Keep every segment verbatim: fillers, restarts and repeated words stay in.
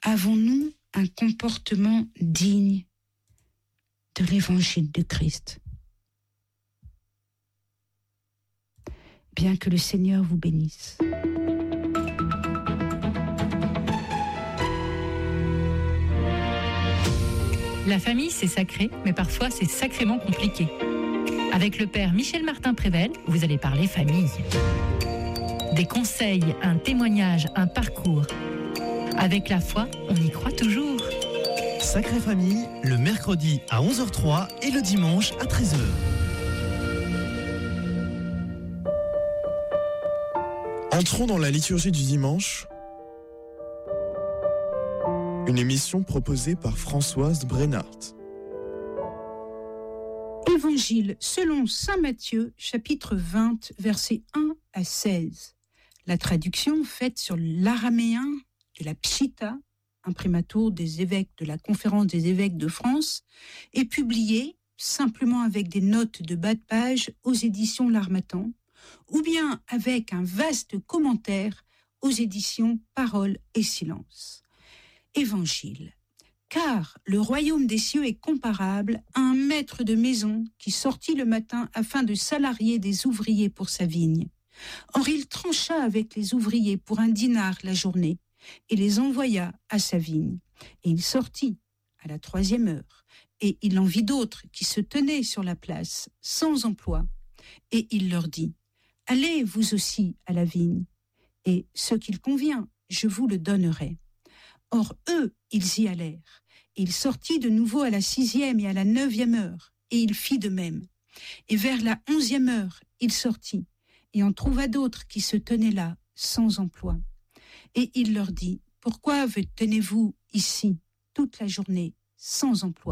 avons-nous un comportement digne de l'évangile de Christ? Bien que le Seigneur vous bénisse. La famille, c'est sacré, mais parfois c'est sacrément compliqué. Avec le père Michel Martin-Prével, vous allez parler famille. Des conseils, un témoignage, un parcours. Avec la foi, on y croit toujours. Sacrée Famille, le mercredi à onze heures trois et le dimanche à treize heures. Entrons dans la liturgie du dimanche. Une émission proposée par Françoise Brennart. Évangile selon saint Matthieu, chapitre vingt, versets un à seize. La traduction faite sur l'araméen de la Pshita, imprimatur des évêques de la Conférence des évêques de France, est publiée simplement avec des notes de bas de page aux éditions L'Harmattan, ou bien avec un vaste commentaire aux éditions Parole et Silence. Évangile. Car le royaume des cieux est comparable à un maître de maison qui sortit le matin afin de salarier des ouvriers pour sa vigne. Or il trancha avec les ouvriers pour un dinar la journée et les envoya à sa vigne. Et il sortit à la troisième heure, et il en vit d'autres qui se tenaient sur la place, sans emploi. Et il leur dit, « Allez vous aussi à la vigne, et ce qu'il convient, je vous le donnerai. » Or, eux, ils y allèrent. Et il sortit de nouveau à la sixième et à la neuvième heure, et il fit de même. Et vers la onzième heure, il sortit, et en trouva d'autres qui se tenaient là, sans emploi. Et il leur dit, « Pourquoi tenez-vous ici toute la journée, sans emploi ?»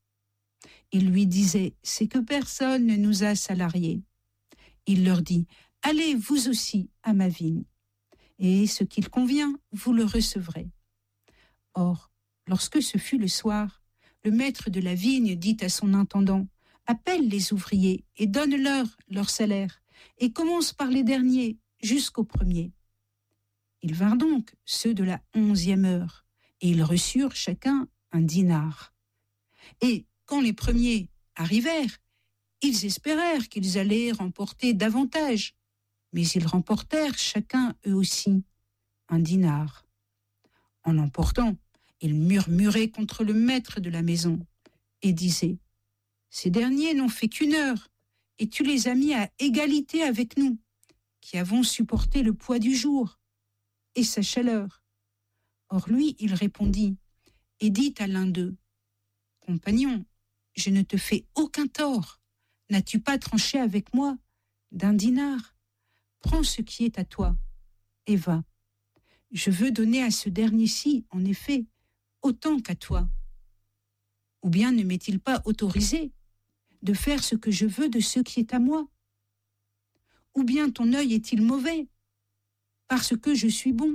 Il lui disait, « C'est que personne ne nous a salariés. » Il leur dit, « Allez vous aussi à ma vigne, et ce qu'il convient, vous le recevrez. » Or, lorsque ce fut le soir, le maître de la vigne dit à son intendant, « Appelle les ouvriers et donne-leur leur salaire, et commence par les derniers jusqu'aux premiers. » Ils vinrent donc, ceux de la onzième heure, et ils reçurent chacun un dinar. Et quand les premiers arrivèrent, ils espérèrent qu'ils allaient remporter davantage, mais ils remportèrent chacun eux aussi un dinar. En l'emportant, ils murmuraient contre le maître de la maison et disaient, « Ces derniers n'ont fait qu'une heure, et tu les as mis à égalité avec nous, qui avons supporté le poids du jour et sa chaleur. » Or lui, il répondit et dit à l'un d'eux, « Compagnon, je ne te fais aucun tort. N'as-tu pas tranché avec moi d'un dinar? Prends ce qui est à toi et va. Je veux donner à ce dernier-ci, en effet, autant qu'à toi. Ou bien ne m'est-il pas autorisé de faire ce que je veux de ce qui est à moi? Ou bien ton œil est-il mauvais parce que je suis bon? »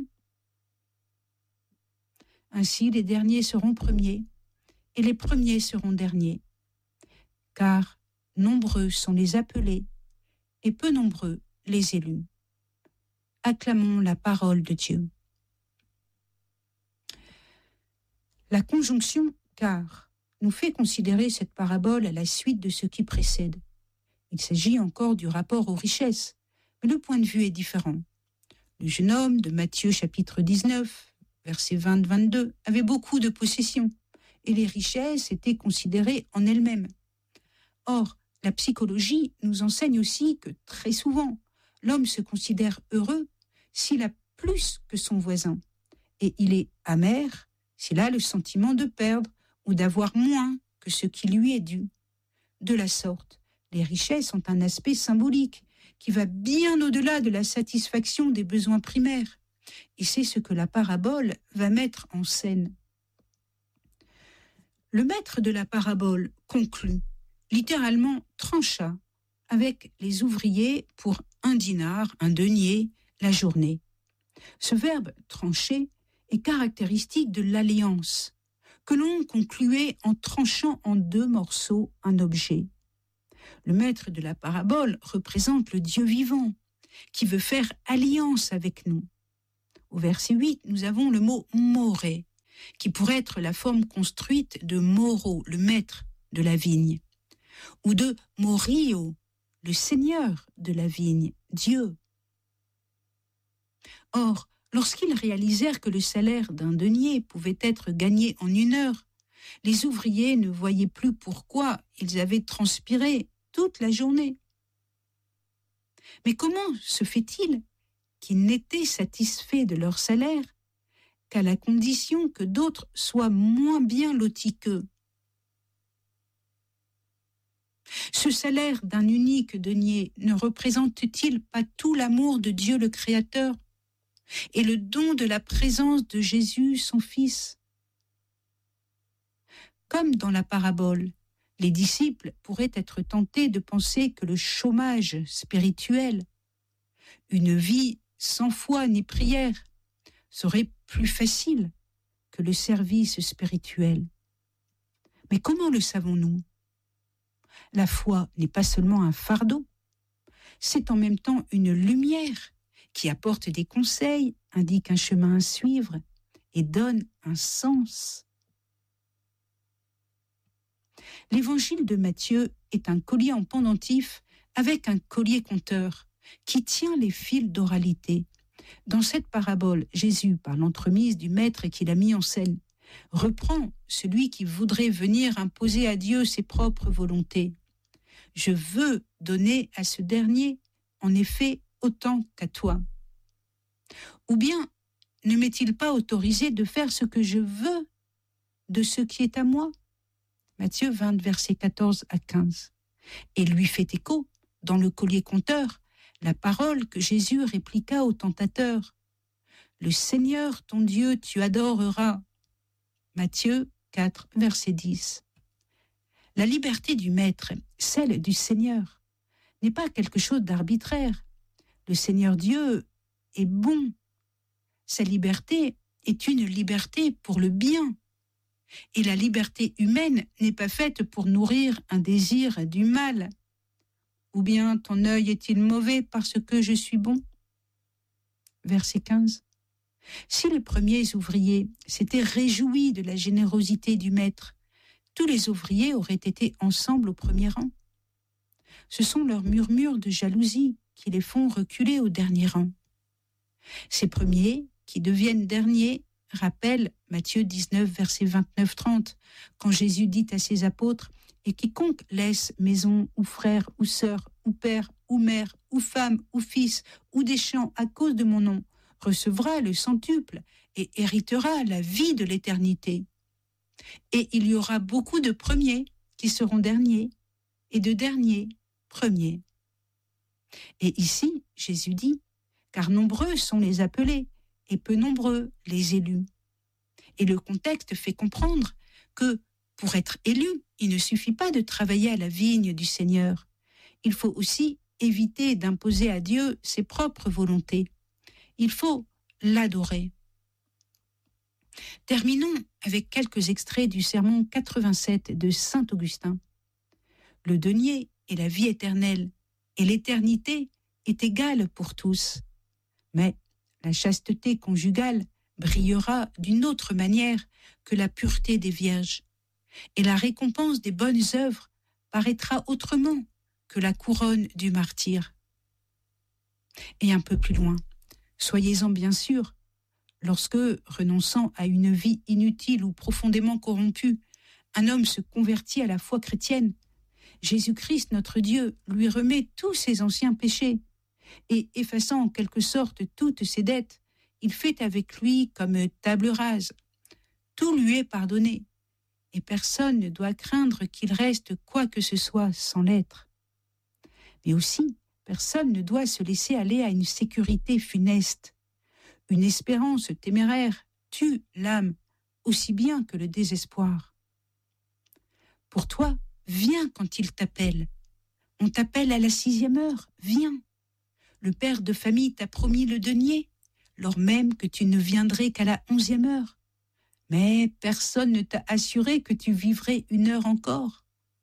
Ainsi les derniers seront premiers et les premiers seront derniers. Car nombreux sont les appelés et peu nombreux les élus. Acclamons la parole de Dieu. La conjonction « car » nous fait considérer cette parabole à la suite de ce qui précède. Il s'agit encore du rapport aux richesses, mais le point de vue est différent. Le jeune homme de Matthieu chapitre dix-neuf, versets vingt à vingt-deux, avait beaucoup de possessions, et les richesses étaient considérées en elles-mêmes. Or, la psychologie nous enseigne aussi que très souvent, l'homme se considère heureux s'il a plus que son voisin, et il est amer s'il a le sentiment de perdre ou d'avoir moins que ce qui lui est dû. De la sorte, les richesses ont un aspect symbolique qui va bien au-delà de la satisfaction des besoins primaires. Et c'est ce que la parabole va mettre en scène. Le maître de la parabole conclut, littéralement trancha, avec les ouvriers pour un dinar, un denier, la journée. Ce verbe trancher est caractéristique de l'alliance, que l'on concluait en tranchant en deux morceaux un objet. Le maître de la parabole représente le Dieu vivant, qui veut faire alliance avec nous. Au verset huit, nous avons le mot « moré », qui pourrait être la forme construite de Moro, le maître de la vigne, ou de Morio, le seigneur de la vigne, Dieu. Or, lorsqu'ils réalisèrent que le salaire d'un denier pouvait être gagné en une heure, les ouvriers ne voyaient plus pourquoi ils avaient transpiré toute la journée. Mais comment se fait-il qu'ils n'étaient satisfaits de leur salaire qu'à la condition que d'autres soient moins bien lotis qu'eux? Ce salaire d'un unique denier ne représente-t-il pas tout l'amour de Dieu le Créateur et le don de la présence de Jésus, son Fils? Comme dans la parabole, les disciples pourraient être tentés de penser que le chômage spirituel, une vie sans foi ni prière, serait plus facile que le service spirituel. Mais comment le savons-nous? La foi n'est pas seulement un fardeau, c'est en même temps une lumière qui apporte des conseils, indique un chemin à suivre et donne un sens. L'évangile de Matthieu est un collier en pendentif avec un collier compteur qui tient les fils d'oralité. Dans cette parabole, Jésus, par l'entremise du maître qu'il a mis en scène, reprend celui qui voudrait venir imposer à Dieu ses propres volontés. Je veux donner à ce dernier, en effet, autant qu'à toi. Ou bien, ne m'est-il pas autorisé de faire ce que je veux de ce qui est à moi? Matthieu vingt, versets quatorze à quinze. Et lui fait écho, dans le collier compteur, la parole que Jésus répliqua au tentateur. Le Seigneur, ton Dieu, tu adoreras. Matthieu quatre, verset dix. La liberté du Maître, celle du Seigneur, n'est pas quelque chose d'arbitraire. Le Seigneur Dieu est bon. Sa liberté est une liberté pour le bien. Et la liberté humaine n'est pas faite pour nourrir un désir du mal. Ou bien ton œil est-il mauvais parce que je suis bon? Verset quinze. Si les premiers ouvriers s'étaient réjouis de la générosité du maître, tous les ouvriers auraient été ensemble au premier rang. Ce sont leurs murmures de jalousie qui les font reculer au dernier rang. Ces premiers, qui deviennent derniers, rappellent Matthieu dix-neuf, versets vingt-neuf trente, quand Jésus dit à ses apôtres « Et quiconque laisse maison ou frère ou sœur ou père ou mère ou femme ou fils ou des champs à cause de mon nom recevra le centuple et héritera la vie de l'éternité. Et il y aura beaucoup de premiers qui seront derniers et de derniers premiers. » Et ici, Jésus dit « Car nombreux sont les appelés et peu nombreux les élus. » Et le contexte fait comprendre que pour être élu, il ne suffit pas de travailler à la vigne du Seigneur. Il faut aussi éviter d'imposer à Dieu ses propres volontés. Il faut l'adorer. Terminons avec quelques extraits du sermon quatre-vingt-sept de saint Augustin. Le denier est la vie éternelle et l'éternité est égale pour tous. Mais la chasteté conjugale brillera d'une autre manière que la pureté des vierges, et la récompense des bonnes œuvres paraîtra autrement que la couronne du martyr. Et un peu plus loin, soyez-en bien sûrs, lorsque, renonçant à une vie inutile ou profondément corrompue, un homme se convertit à la foi chrétienne, Jésus-Christ, notre Dieu, lui remet tous ses anciens péchés, et effaçant en quelque sorte toutes ses dettes, il fait avec lui comme table rase. Tout lui est pardonné, et personne ne doit craindre qu'il reste quoi que ce soit sans l'être. Mais aussi, personne ne doit se laisser aller à une sécurité funeste. Une espérance téméraire tue l'âme aussi bien que le désespoir. Pour toi, viens quand il t'appelle. On t'appelle à la sixième heure, viens. Le père de famille t'a promis le denier, lors même que tu ne viendrais qu'à la onzième heure. Mais personne ne t'a assuré que tu vivrais une heure encore.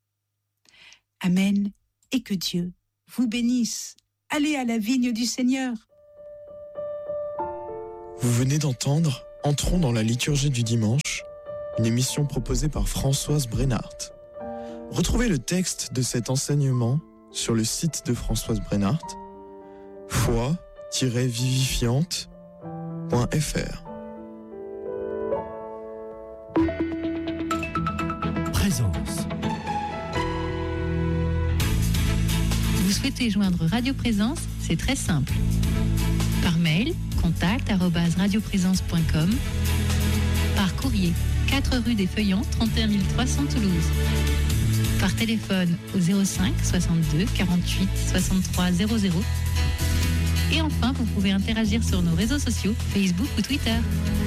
Amen, et que Dieu vous bénisse. Allez à la vigne du Seigneur. Vous venez d'entendre Entrons dans la liturgie du dimanche, une émission proposée par Françoise Brenhardt. Retrouvez le texte de cet enseignement sur le site de Françoise Brenhardt, foi tiret vivifiante point f r. Présence. Vous souhaitez joindre Radio Présence? C'est très simple. Par mail, contact arobase radioprésence point com. Par courrier, quatre rue des Feuillants, trente et un mille trois cents Toulouse. Par téléphone au zéro cinq soixante-deux quarante-huit soixante-trois zéro zéro. Et enfin, vous pouvez interagir sur nos réseaux sociaux, Facebook ou Twitter.